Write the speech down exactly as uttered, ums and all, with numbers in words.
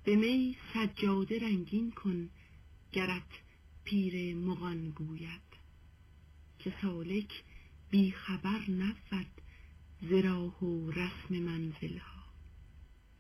به می سجاده رنگین کن گرت پیر مغان گوید، که سالک بی خبر نبود ز راه و رسم منزلها.